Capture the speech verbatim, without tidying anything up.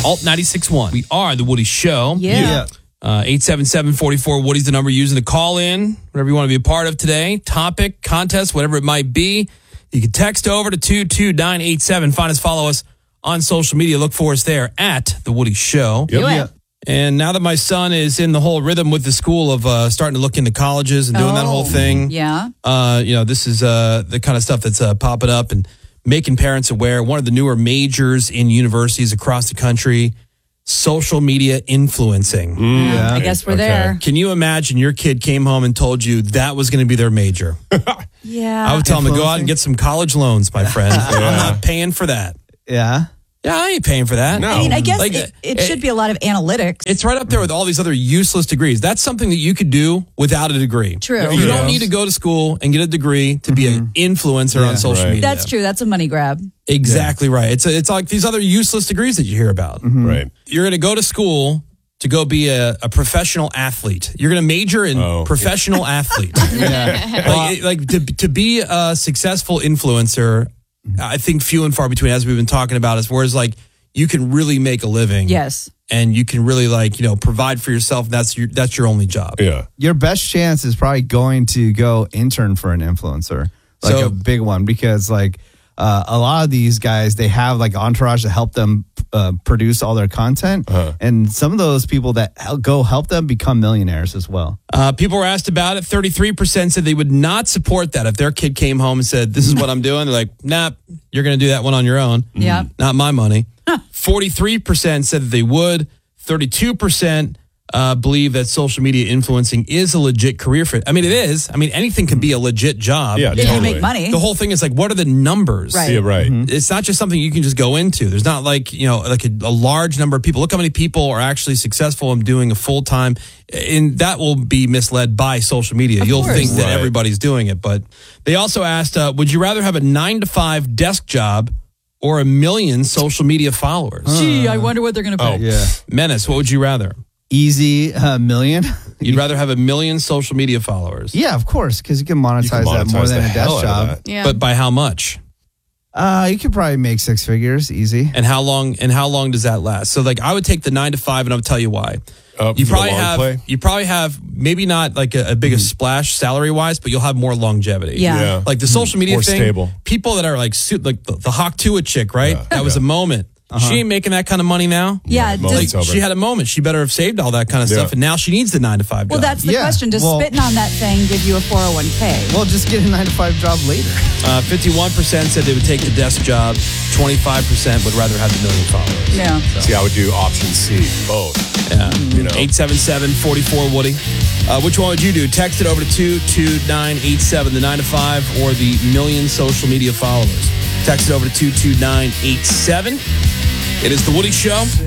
Alt ninety-six point one. We are The Woody Show. Yeah. Yeah. Uh, eight seven seven, four four, Woody's the number you're using to call in, whatever you want to be a part of today. Topic, contest, whatever it might be. You can text over to two two nine eight seven. Find us, follow us on social media. Look for us there at The Woody Show. Do it. Yep. And now that my son is in the whole rhythm with the school of uh, starting to look into colleges and doing that whole Oh, thing, Yeah. uh, you know, this is uh, the kind of stuff that's uh, popping up and making parents aware. One of the newer majors in universities across the country, social media influencing. Yeah. I guess we're Okay. there. Can you imagine your kid came home and told you that was going to be their major? Yeah. I would tell them to go out and get some college loans, my friend. I'm Yeah. not paying for that. Yeah. Yeah, I ain't paying for that. No. I mean, I guess Like, it, it uh, should be a lot of analytics. It's right up there with all these other useless degrees. That's something that you could do without a degree. True. You Yeah. don't need to go to school and get a degree to be an influencer Yeah. on social Right. media. That's true. That's a money grab. Exactly right. It's a, it's like these other useless degrees that you hear about. Right. You're going to go to school to go be a, a professional athlete. You're going to major in Oh. professional athlete. Like, like to, to be a successful influencer, I think few and far between, as we've been talking about, is whereas like you can really make a living. Yes. And you can really like, you know, provide for yourself. That's your that's your only job. Yeah. Your best chance is probably going to go intern for an influencer, like So- a big one, because like uh, a lot of these guys, they have like entourage to help them uh, produce all their content, Uh-huh. and some of those people that hel- go help them become millionaires as well. Uh, people were asked about it. thirty-three percent said they would not support that. If their kid came home and said, this is what I'm doing, they're like, nah, you're going to do that one on your own. Yeah. Not my money. forty-three percent said that they would. thirty-two percent uh, believe that social media influencing is a legit career fit. I mean, it is. I mean, anything can be a legit job. Yeah, If you totally. make money. The whole thing is like, what are the numbers? Right. Yeah, right. It's not just something you can just go into. There's not like, you know, like a, a large number of people. Look how many people are actually successful in doing a full time. And that will be misled by social media. Of You'll course. think that Right. everybody's doing it. But they also asked, uh, would you rather have a nine to five desk job or a million social media followers? Gee, I wonder what they're going to pay. Oh. Yeah, Menace, what would you rather? easy uh, million. You'd rather have a million social media followers. Yeah, of course, because you can monetize, You can that more monetize than the a hell desk out of job. that. Yeah. But by how much? Uh, you could probably make six figures easy. And how long and how long does that last? So like I would take the nine to five and I'll tell you why. Uh, You for the probably long have play? you probably have maybe not like a, a big a splash salary wise, but you'll have more longevity. Yeah. Yeah. Like the social media More thing, stable. people that are like su- like the, the Hawk Tua chick, right? Yeah. That was Yeah. a moment. She ain't making that kind of money now. Yeah. Right, does- moments over. She had a moment. She better have saved all that kind of Yeah. stuff, and now she needs the nine to five. well, job. that's the Yeah. question. Does Well- spitting on that thing give you a four oh one k? Well, just get a nine to five job later. uh, fifty-one percent said they would take the desk job. twenty-five percent would rather have the million followers. Yeah. See, I would do option C, both. Yeah. You know. eight seven seven, four four, Woody. Uh, which one would you do? Text it over to two two nine eight seven, the nine to five, or the million social media followers. Text it over to two two nine eight seven. It is The Woody Show.